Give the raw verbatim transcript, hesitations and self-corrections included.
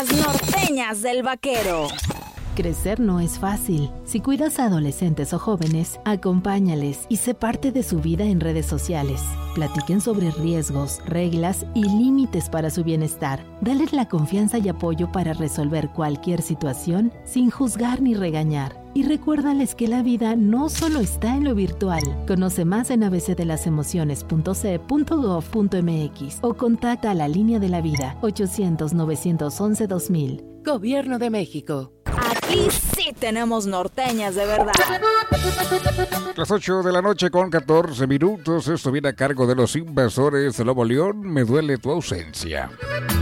Norteñas del Vaquero. Crecer no es fácil. Si cuidas a adolescentes o jóvenes, acompáñales y sé parte de su vida en redes sociales. Platiquen sobre riesgos, reglas y límites para su bienestar. Dales la confianza y apoyo para resolver cualquier situación sin juzgar ni regañar. Y recuérdales que la vida no solo está en lo virtual. Conoce más en a b c de las emociones punto c e punto gov punto m x o contacta a la Línea de la Vida ochocientos, novecientos once, dos mil. Gobierno de México. Aquí sí tenemos norteñas de verdad. Las ocho de la noche con catorce minutos. Esto viene a cargo de los Invasores de Nuevo León. Me duele tu ausencia.